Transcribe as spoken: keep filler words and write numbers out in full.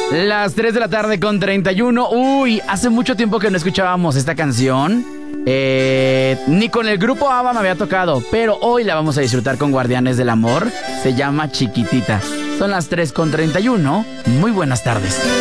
Las tres de la tarde con treinta y uno. Uy, hace mucho tiempo que no escuchábamos esta canción. Eh, ni con el grupo ABBA me había tocado, pero hoy la vamos a disfrutar con Guardianes del Amor. Se llama Chiquitita. Son las tres con treinta y uno. Muy buenas tardes.